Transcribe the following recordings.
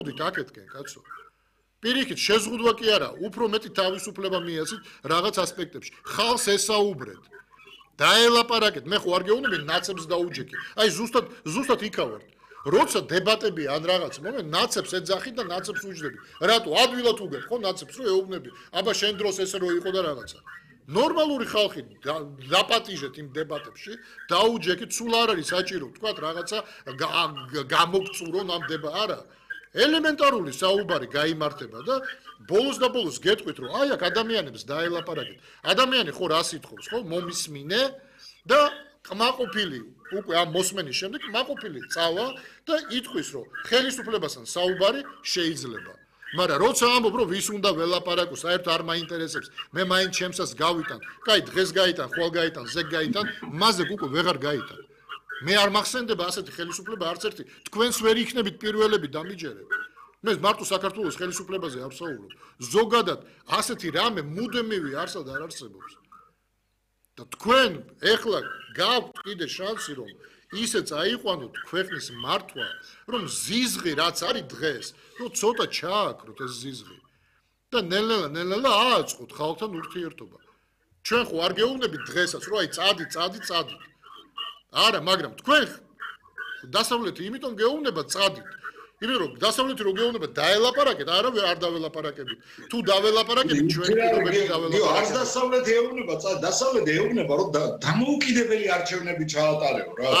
აკეთკენ, კაცო. პირიქით, შეზღუდვა კი არა, უფრო მეტი თავისუფლება მიაცით რაღაც ასპექტებში. ხალხს ესაუბრეთ. დაელაპარაკეთ, მე ხო არ გეუბნები ნაცებს დაუჯექი. აი ზუსტად იქავართ. როცა დებატები ან რაღაც მომენტ ნაცებს ეძახით და ნაცებს უჯდები. რატო? ადვილად უგებ, ხო ნაცებს რო ეუბნები. აბა შენ დროს ესე რო იყო და რაღაცა. ნორმალური ხალხი დაპატიჟეთ იმ დებატებში, დაუჯექით, სულ არ არის საჭირო, თქვათ რაღაცა გამოგწურონ ამ არა. ელემენტარული საუბარი გაიმართება და ბოლოს და ბოლოს გეტყვით, რომ აი აქ ადამიანებს დაელაპარაკეთ. ადამიანი ხო რა სიტყვებს, ხო? მომისმინე და კმაყოფილი უკვე ამ მოსმენის შემდეგ კმაყოფილი წავა და იტყვის, რომ ხელისუფლებასთან საუბარი შეიძლება. მაგრამ როცა ამბობ, რომ ვის უნდა ველაპარაკო, საერთოდ არ მაინტერესებს, მე მაინც ჩემსას გავიტან. კაი, დღეს გაიტან, ხვალ გაიტან, ზეგ გაიტან, მასზე უკვე ვეღარ გაიტან. მე არ მახსენდება ასეთი ხელისუფლება არც ერთი. თქვენს ვერ იქნებით პირველები დამიჯერებ. მე მარტო საქართველოს ხელისუფლებაზე არ ვსაუბრობ. ზოგადად ასეთი რამე მუდმივი არსად არ არსებობს. და თქვენ ეხლა გაქვთ კიდე შანსი რომ ისე წაიყვანოთ ქვეყნის მართვა, რომ ზიზღი რაც არის დღეს, რომ ცოტა ჩააქროთ ეს ზიზღი. და ნელ-ნელა ააწყოთ ხალხთან ურთიერთობა. ჩვენ ხო არ გეუბნებით დღესაც, რომ აი წადით. არა, მაგრამ თქვენ დასავლეთი იმიტომ გეუბნება წადით. იმიტომ რომ დასავლეთი რო გეუბნება დაელაპარაკეთ, არა არ დაველაპარაკებით. თუ დაველაპარაკებით, ჩვენ პირობებში დაველაპარაკებით. არც დასავლეთი ეუბნება, დასავლეთი ეუბნება, რომ დამოუკიდებელი არჩევნები ჩაატარებო რა.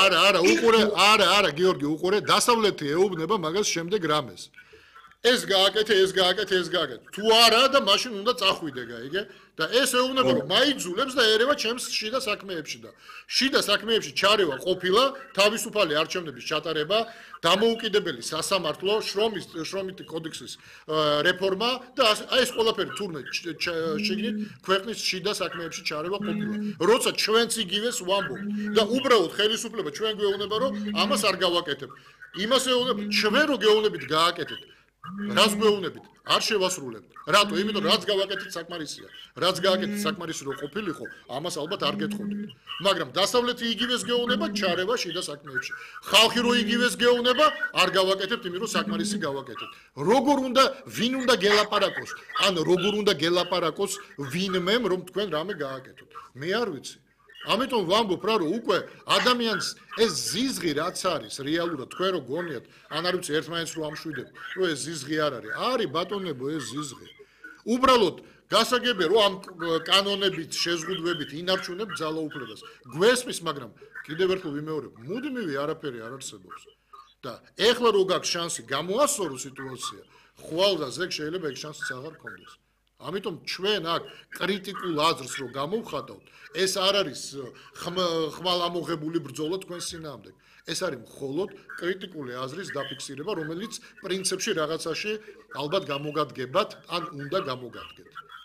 არა, გიორგი, უყურე, დასავლეთი ეუბნება მაგას შემდეგ რამეს. ეს გააკეთე. თუ არა და მაშინ უნდა წახვიდე, გაიგე? და ეს ეუბნება რომ მაიძულებს და ერევა ჩემს შიდა საქმეებში და შიდა საქმეებში ჩარევა ყოფილა თავისუფალი არჩევნების ჩატარება, დამოუკიდებელი სასამართლო, შრომითი კოდექსის რეფორმა და აი ეს ყველაფერი თურმე შეგნით ქვეყნის შიდა საქმეებში ჩარევა ყოფილა. როცა ჩვენც იგივეს ვამბობ და უბრალოდ ხელისუფლება ჩვენ გვეუბნება რომ ამას არ გავაკეთებ. იმას ეუბნებით, ჩვენ რო გეუბნებით გააკეთეთ. რას გვეუბნებით? არ შევასრულებთ. რატო? იმიტომ რაც გავაკეთეთ საკმარისია. რაც გააკეთეთ საკმარისი რო ყოფილიყო, ამას ალბათ არ გეტყოდით. მაგრამ დასავლეთი იგივეს გეუბნება ჩარევა შიდა საქმეებში. ხალხი რო იგივეს გეუბნება, არ გავაკეთებთ იმიტომ რომ საკმარისი გავაკეთეთ. ვინ უნდა გელაპარაკოს? ან როგორ უნდა გელაპარაკოს ვინმემ რომ თქვენ რამე გააკეთოთ? მე არ ვიცი. ამიტომ ვამბობ რა რომ უკვე ადამიანს ეს ზიზღი რაც არის რეალურად თქვენ რო გონიათ ან არ ვიცი ერთმანეთს რო ამშვიდებ რომ ეს ზიზღი არ არის ბატონებო ეს ზიზღი უბრალოდ გასაგებია რომ ამ კანონებით შეზღუდვებით ინარჩუნებთ ძალაუფლებას გვესმის მაგრამ კიდევ ერთხელ ვიმეორებ მუდმივი არაფერი არ არსებობს და ეხლა რო გაქვს შანსი გამოასწორო სიტუაცია ხვალ და ზეგ შეიძლება ეგ შანსიც აღარ გქონდეს ამიტომ ჩვენ აქ კრიტიკულ აზრს რო გამოვხატავთ ეს არ არის ხმალამოღებული ბრძოლა თქვენ წინააღმდეგ ეს არის მხოლოდ კრიტიკული აზრის დაფიქსირება რომელიც პრინციპში რაღაცაში ალბათ გამოგადგებათ ან უნდა გამოგადგეთ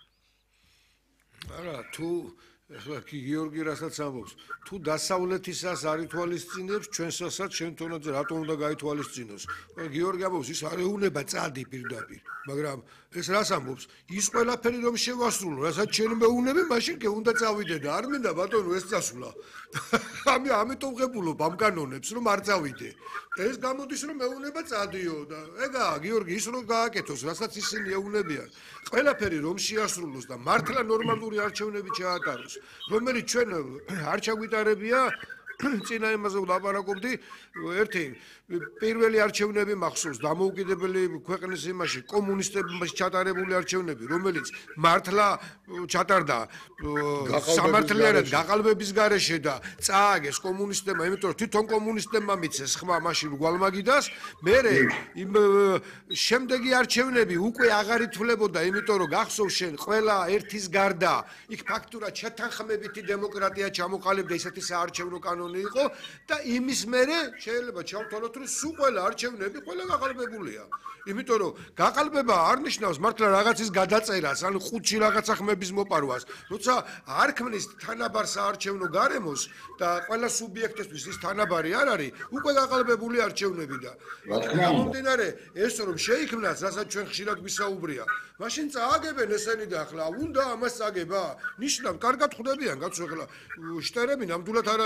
არა თუ ახლა გიორგი რასაც ამბობს თუ დასავლეთისას არ ითვალისწინებს ჩვენსაც შენ თონოზე რატომ უნდა გაითვალისწინოს გიორგი ამბობს ის არ ეუნება წადი პირდაპირ მაგრამ ეს რას ამბობს ის ყველაფერი რომ შევასრულო რასაც შენ მეუნები მაშინ კი უნდა წავიდე და არ მინდა ბატონო ეს წასვლა ამიტომ ღებულობ ამ კანონებს რომ არ წავიდე ეს გამოდის რომ მეუნება წადიო და ეგა გიორგი ის რომ გააკეთოს რასაც ისინი ეუნებიან ყველაფერი რომ შეასრულოს და მართლა ნორმალური არჩევნები ჩაატაროს რომელიც ჩვენ არ ჩაგვიტარებია წინა იმაზე ვლაპარაკობდი ერთი პირველი არჩევნები მახსოვს დამოუკიდებელი ქვეყნის იმაში კომუნისტებმა ჩატარებული არჩევნები რომელიც მართლა ჩატარდა სამართლიანად გაყალბების გარეშე და წააგეს კომუნისტებმა იმიტომ რომ თვითონ კომუნისტებმა მიცეს ხმა მაშინ გვალმაგიდას მერე იმ შემდეგი არჩევნები უკვე აღარ ითვლებოდა იმიტომ რომ გახსოვს შენ ყველა ერთის გარდა იქ ფაქტურად შეთანხმებითი დემოკრატია ჩამოყალიბდა ისეთი საარჩევნო კანონი იყო და იმის მერე შეიძლება ჩავთვალოთ რომ სულ ყველა არჩევნები ყველა გაყალბებულია იმიტომ რომ გაყალბება არ ნიშნავს მართლა რაღაცის გადაწერას ან ხუთში რაღაცა ხმების მოპარვას როცა არ ქმნის თანაბარ საარჩევნო გარემოს და ყველა სუბიექტისთვის ის თანაბარი არ არის უკვე გაყალბებული არჩევნები და გამომდინარე ეს რომ შეიქმნას რასაც ჩვენ ხშირად გვისაუბრია მაშინ წააგებენ ესენი და ახლა უნდა ამას წაგება ნიშნავ კარგად ხვდებიან კაცო ახლა შტერები ნამდვილად არ არიან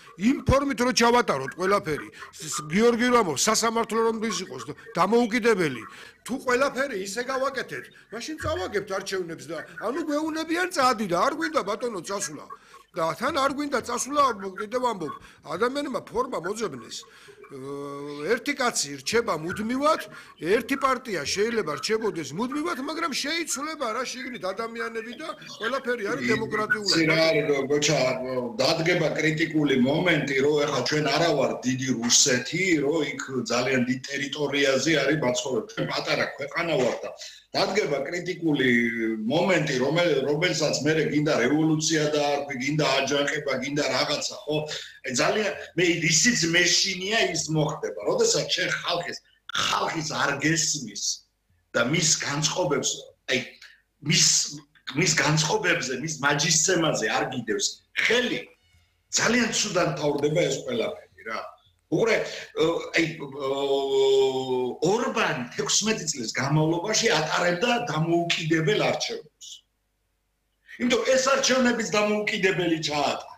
იმ ფორმით რომ ჩავატაროთ ყველაფერი გიორგი რამოს სასამართლო რომ ის იყოს დამოუკიდებელი თუ ყველაფერი ისე გავაკეთეთ მაშინ წავაგებთ არჩევნებს და ანუ გვეუნებიან წადი და არ გვინდა ბატონო წასვლა და თან არ გვინდა წასვლა კიდევ ამბობ ადამიანმა ფორმა მოძებნეს ერთი კაცი რჩება მუდმივად, ერთი პარტია შეიძლება რჩებოდეს მუდმივად, მაგრამ შეიცვლება რა შიგნით ადამიანები და ყველაფერი არის დემოკრატიული. გოჩა, დადგება კრიტიკული მომენტი, რომ ეხლა ჩვენ არა ვარ დიდი რუსეთი, რომ იქ ძალიან დიდ ტერიტორიაზე არის მაცხოვრებელი. ჩვენ პატარა ქვეყანა ვარ და დადგება კრიტიკული მომენტი, რომელსაც მე გინდა რევოლუცია დაარქვი, გინდა აჯანყება, გინდა რაღაცა, ხო? ძალიან მე ისიც მეშინია ის მოხდება, როდესაც შენ ხალხის არ გესმის და მის განწყობებს, აი მის განწყობებზე, მის მაჯისცემაზე არ გიდევს ხელი, ძალიან ცუდად თავდება ეს ყველაფერი რა. უყურე, აი ორბანი 16 წლის განმავლობაში ატარებდა დამოუკიდებელ არჩევნებს. იმიტომ ეს არჩევნების დამოუკიდებელი ჩაატარა.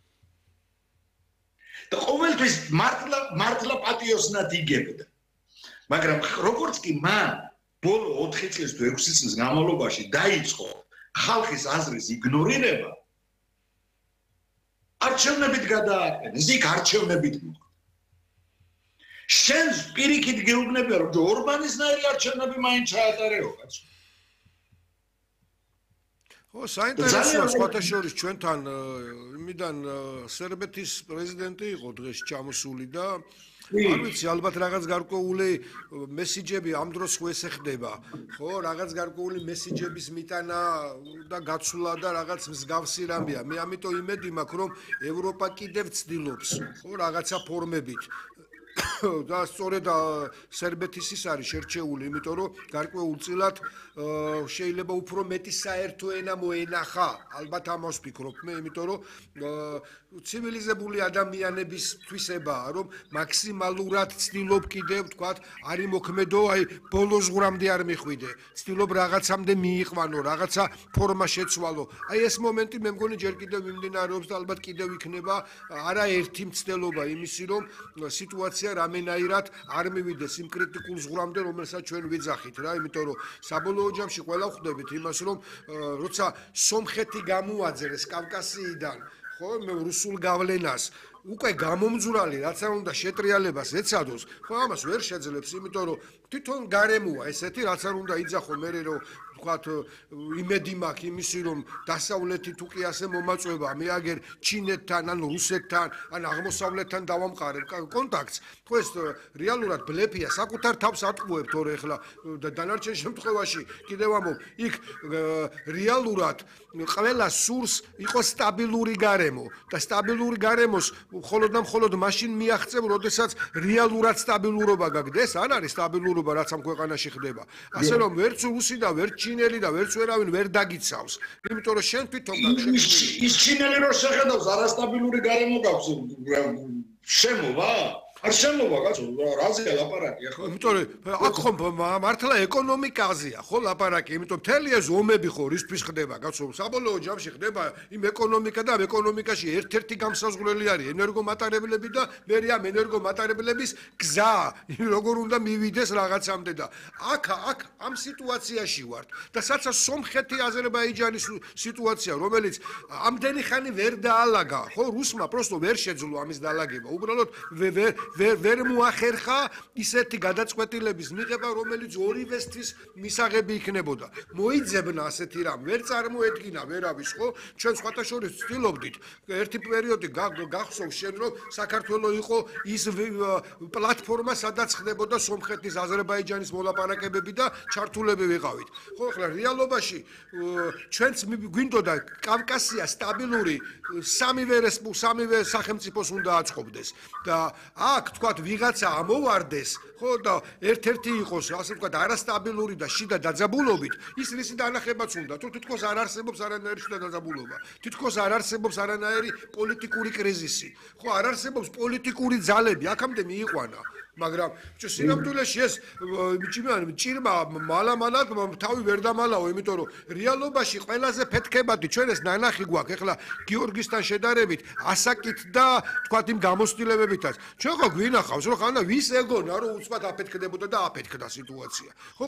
და ყოველთვის მართლა პატიოსნად იგებდა. მაგრამ როგორც კი მან ბოლო 4 წლის თუ 6 წლის განმავლობაში დაიწყო ხალხის აზრის იგნორირება, არჩევნებით გადააყენეს, იქ არჩევნებით მოხდა. შენ პირიქით გეუბნებია, რომ ორბანისნაირი არჩევნები მაინც ჩაატარეო, კაცო. ხო, საინტერესოა სხვათა შორის ჩვენთან იმიდან სერბეთის პრეზიდენტი იყო დღეს ჩამოსული და არ ვიცი ალბათ რაღაც გარკვეული მესიჯები ამ დროს ხო ესეხდება ხო რაღაც გარკვეული მესიჯების მიტანა და გაცვლა და რაღაც მსგავსი რამეა მე ამიტომ იმედი მაქვს რომ ევროპა კიდევ ცდილობს ხო რაღაცა ფორმებით და სწორედ სერბეთის ის არის შერჩეული იმიტომ რომ გარკვეულწილად შეიძლება უფრო მეტი საერთო ენა მოენახა ალბათ ამას ვფიქრობ მე იმიტომ რომ ცივილიზებული ადამიანების თვისებაა რომ მაქსიმალურად ცდილობ კიდევ თქვათ არის მოქმედო აი ბოლოს ღვრამდე არ მიხვიდე ცდილობ რაღაცამდე მიიყვანო რაღაცა ფორმა შეცვალო აი ეს მომენტი მე მგონი ჯერ კიდევ მიმდინარეობს და ალბათ კიდევ იქნება არაერთი მცდელობა იმისი რომ სიტუაცია რამენაირად არ მივიდეს იმ კრიტიკულ ზღვრამდე რომელსაც ჩვენ ვიძახით რა იმიტომ რომ საბოლოო ჯამში ყველა ხვდებით იმას რომ როცა სომხეთი გამოაძრეს კავკასიიდან ხო მე რუსულ გავლენას უკვე გამომძვრალი რაც არ უნდა შეტრიალებას ეცადოს ხო ამას ვერ შეძლებს იმიტომ რომ თვითონ გარემოა ესეთი რაც არ უნდა იძახო მე რომ ვთქვათ იმედი მაქვს იმისი რომ დასავლეთი თუ კი ასე მომაწვევა მე აგერ ჩინეთთან ან რუსეთთან ან აღმოსავლეთთან დავამყარებ კონტაქტს ხო ეს რეალურად ბლეფია საკუთარ თავს ატყუებ თორე ახლა დანარჩენ შემთხვევაში კიდევ ამბობ იქ რეალურად ყველა სურს იყოს სტაბილური გარემო და სტაბილური გარემოს მხოლოდ და მხოლოდ მაშინ მიაღწევ როდესაც რეალურად სტაბილურობა გაგდეს არ არის სტაბილურობა რაც ამ ქვეყანაში ხდება ასე რომ ვერც რუსი და ვერც ჩინელი და ვერც ვერავინ ვერ დაგიცავს იმიტომ რომ შენ თვითონ ის ჩინელი რო შეხედავს არასტაბილური გარემო გაქვს შემოვა არ შემოვა კაცო რაზეა ლაპარაკი ახლა იმიტომ რომ აქ ხომ მართლა ეკონომიკაზეა ხო ლაპარაკი იმიტომ მთელი ეს ომები ხო რისთვის ხდება კაცო საბოლოო ჯამში ხდება იმ ეკონომიკა და ეკონომიკაში ერთ-ერთი გამსაზღვრელი არის ენერგომატარებლები და მე ამ ენერგომატარებლების გზა როგორ უნდა მივიდეს რაღაცამდე და აქ ამ სიტუაციაში ვართ და საცა სომხეთი აზერბაიჯანის სიტუაცია რომელიც ამდენი ხანი ვერ დაალაგა ხო რუსმა პროსტო ვერ შეძლო ამის დაალაგება უბრალოდ ვერ მოახერხა ისეთი გადაწყვეტილების მიღება, რომელიც ორივესთვის მისაღები იქნებოდა. მოიძებნა ასეთი რამ, ვერ წარმოედგინა ვერავის, ხო? ჩვენ სხვათა შორის ვცდილობდით ერთი პერიოდი გახსოვს შენ, რომ საქართველოს იყო ის პლატფორმა, სადაც ხდებოდა სომხეთის, აზერბაიჯანის მოლაპარაკებები და ჩართულები ვიყავით. ხო, ახლა რეალობაში ჩვენც გვინდოდა კავკასია სტაბილური სამივე სახელმწიფოს უნდა აწყობდეს და აქ თქვათ ვიღაცა ამოვარდეს ხო და ერთ-ერთი იყოს ასე ვთქვათ არასტაბილური და შიდა დაძაბულობით ის რისი დანახებაც უნდა თუ თითქოს არ არსებობს არანაირი შიდა დაძაბულობა თითქოს არ არსებობს არანაირი პოლიტიკური კრიზისი ხო არ არსებობს პოლიტიკური ძალები აქამდე მიიყვანა მაგრამ სინამდვილეში ეს ჭირმა მალამალად თავი ვერ დამალაო, იმიტომ რომ რეალობაში ყველაზე ფეთქებადი ჩვენ ეს ნანახი გვაქვს ეხლა გიორგისთან შედარებით ასაკით და თქვათ იმ გამოცდილებებითაც. ჩვენ ხო გვინახავს რომ ხანდა ვის ეგონა რომ უცბად აფეთქდებოდა და აფეთქდა სიტუაცია. ხო